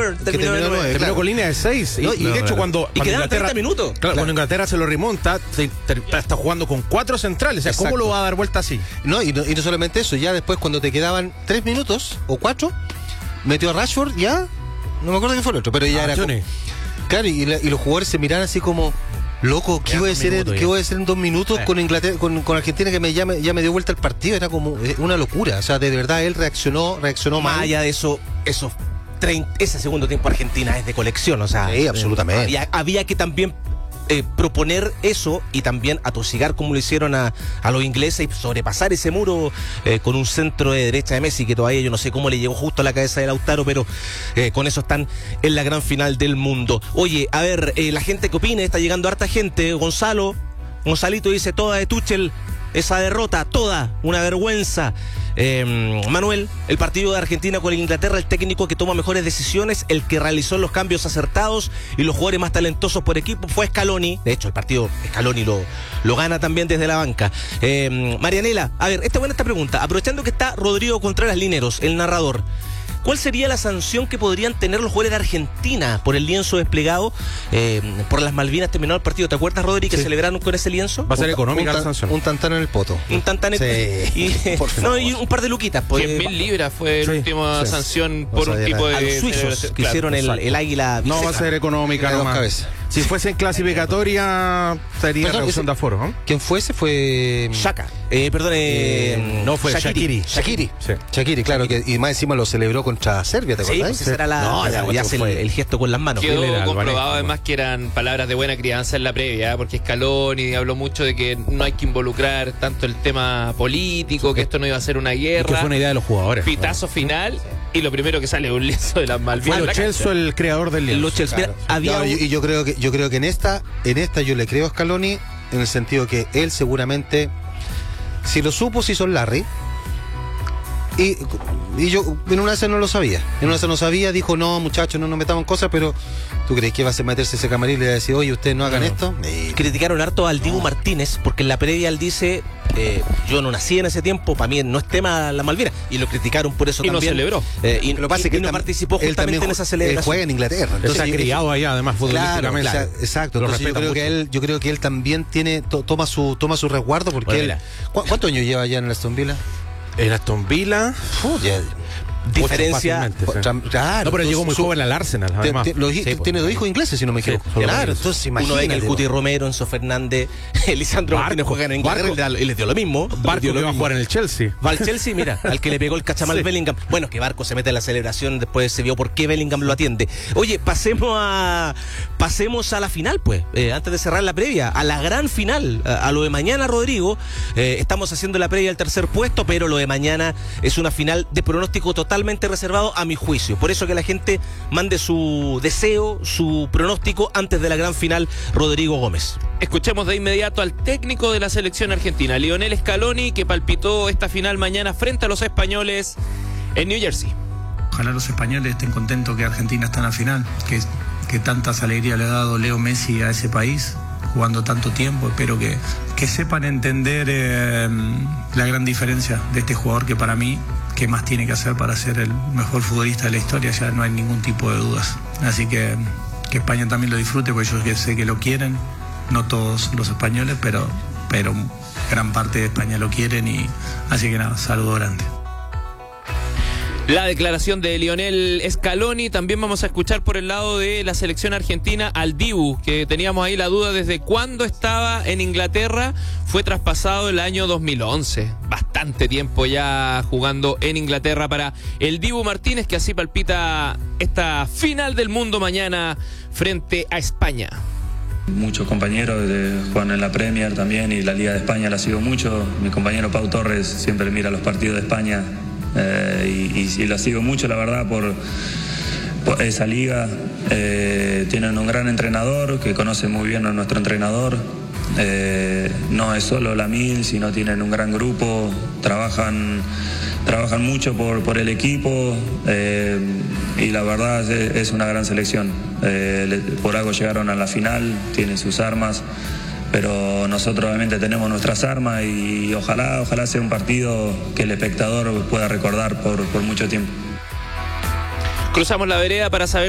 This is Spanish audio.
Rashford terminó de 9. Terminó con línea de 6. No, y de hecho, cuando quedaban Inglaterra, 30 minutos. Claro, cuando Inglaterra se lo remonta, está jugando con 4 centrales. O sea, ¿cómo lo va a dar vuelta así? No, y no solamente eso, ya después cuando te quedaban 3 minutos o 4, metió a Rashford, ya, no me acuerdo quién fue el otro, pero ya era Johnny. Claro, y los jugadores se miran así como, loco, ¿qué voy a hacer en 2 minutos con Inglaterra, con Argentina, que ya me dio vuelta el partido? Era como una locura. O sea, de verdad él reaccionó mal. Más allá de eso, ese segundo tiempo Argentina es de colección, o sea, sí, absolutamente. Había que también proponer eso y también atosigar como lo hicieron a los ingleses y sobrepasar ese muro con un centro de derecha de Messi que todavía yo no sé cómo le llegó justo a la cabeza de Lautaro, pero con eso están en la gran final del mundo. Oye, a ver, la gente que opine, está llegando harta gente. Gonzalito dice: toda de Tuchel, esa derrota, toda, una vergüenza. Manuel, el partido de Argentina con Inglaterra, el técnico que toma mejores decisiones, el que realizó los cambios acertados y los jugadores más talentosos por equipo fue Scaloni. De hecho, el partido Scaloni lo gana también desde la banca. Marianela, a ver, esta pregunta. Aprovechando que está Rodrigo Contreras Lineros, el narrador, ¿cuál sería la sanción que podrían tener los jugadores de Argentina por el lienzo desplegado por las Malvinas terminado el partido? ¿Te acuerdas, Rodri, que celebraron con ese lienzo? Va a ser económica la sanción. Un tantán en el poto. Un tantán y un par de luquitas. 100.000 libras fue la última sanción por un tipo de... A los suizos que hicieron el águila. No va a ser económica nomás. Si fuese en clasificatoria, sería reducción de aforo, ¿no? ¿Quién fuese? Fue... Shaka. No, fue Shaqiri. Shaqiri, claro, y más encima lo celebró contra Serbia, ¿te acuerdas? Sí, esa era ya hace el gesto con las manos. Quedó comprobado además que eran palabras de buena crianza en la previa, porque Scaloni habló mucho de que no hay que involucrar tanto el tema político, que esto no iba a ser una guerra. Que fue una idea de los jugadores. Pitazo final, y lo primero que sale es un lienzo de las Malvinas. Fue Lo Celso el creador del lienzo. Y yo creo que en esta yo le creo a Scaloni, en el sentido que él seguramente, si lo supo, si son Larry. Y yo en una vez no lo sabía. Dijo: no, muchachos, no nos metamos en cosas, pero ¿tú crees que iba a meterse ese camarín y le iba a decir: oye, ustedes no hagan esto? Criticaron harto al Dibu Martínez, porque en la previa él dice: yo no nací en ese tiempo, para mí no es tema la Malvinas, y lo criticaron por eso y también. Y no celebró. Y lo pasa es que él no participó justamente en esa celebración. Él juega en Inglaterra. Entonces ha criado allá, además, futbolísticamente. Claro, exacto. Entonces yo creo que él también toma su resguardo, porque ¿cuántos años lleva allá en Aston Villa? En Aston Villa, diferencia. Claro, no, pero llegó muy joven al Arsenal, además. Tiene 2 hijos ingleses, si no me equivoco. Claro, entonces imagínate. Uno de el Cuti Romero, Enzo Fernández, Lisandro Martínez juegan en Inglaterra y les dio lo mismo. Barco que va a jugar en el Chelsea. Va al Chelsea, mira, al que le pegó el cachamal Bellingham. Bueno, que Barco se mete en la celebración, después se vio por qué Bellingham lo atiende. Oye, pasemos a la final, pues, antes de cerrar la previa, a la gran final, a lo de mañana, Rodrigo. Estamos haciendo la previa al tercer puesto, pero lo de mañana es una final de pronóstico totalmente reservado a mi juicio. Por eso que la gente mande su deseo, su pronóstico antes de la gran final, Rodrigo Gómez. Escuchemos de inmediato al técnico de la selección argentina, Lionel Scaloni, que palpitó esta final mañana frente a los españoles en New Jersey. Ojalá los españoles estén contentos que Argentina está en la final, que tantas alegrías le ha dado Leo Messi a ese país, jugando tanto tiempo. Espero que sepan entender la gran diferencia de este jugador, que para mí, ¿qué más tiene que hacer para ser el mejor futbolista de la historia? Ya no hay ningún tipo de dudas. Así que España también lo disfrute, porque yo sé que lo quieren, no todos los españoles, pero gran parte de España lo quieren, y así que nada, saludo grande. La declaración de Lionel Scaloni. También vamos a escuchar por el lado de la selección argentina al Dibu, que teníamos ahí la duda desde cuándo estaba en Inglaterra. Fue traspasado el año 2011. Bastante tiempo ya jugando en Inglaterra para el Dibu Martínez, que así palpita esta final del mundo mañana frente a España. Muchos compañeros juegan en la Premier también, y la Liga de España la sigo mucho. Mi compañero Pau Torres siempre mira los partidos de España. Y la sigo mucho, la verdad, por esa liga. Tienen un gran entrenador que conoce muy bien a nuestro entrenador. No es solo Lamine, sino tienen un gran grupo, trabajan mucho por el equipo, y la verdad es una gran selección. Por algo llegaron a la final, tienen sus armas, pero nosotros obviamente tenemos nuestras armas, y ojalá sea un partido que el espectador pueda recordar por mucho tiempo. Cruzamos la vereda para saber